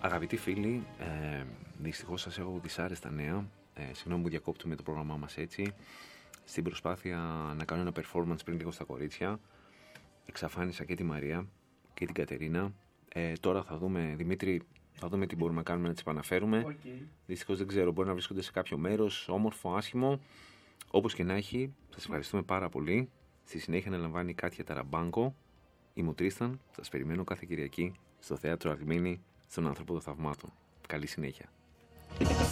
Αγαπητοί φίλοι, δυστυχώς σας έχω δυσάρεστα νέα. Συγγνώμη που διακόπτουμε το πρόγραμμά μας έτσι. Στην προσπάθεια να κάνω ένα performance πριν λίγο στα κορίτσια, εξαφάνισα και τη Μαρία και την Κατερίνα. Τώρα θα δούμε, Δημήτρη, θα δούμε τι μπορούμε να κάνουμε να τις επαναφέρουμε. Okay. Δυστυχώς δεν ξέρω, μπορεί να βρίσκονται σε κάποιο μέρος, όμορφο, άσχημο. Όπως και να έχει, σας ευχαριστούμε πάρα πολύ. Στη συνέχεια να λαμβάνει η Κάτια Ταραμπάνκο. Είμαι ο Τρίσταν, σας περιμένω κάθε Κυριακή στο Θέατρο Αρμίνη, στον Άνθρωπο των Θαυμάτων. Καλή συνέχεια.